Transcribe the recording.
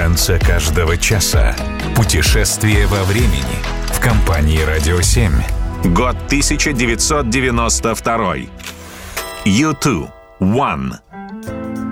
конце каждого часа. Путешествие во времени в компании «Радио 7». Год 1992. U2 One.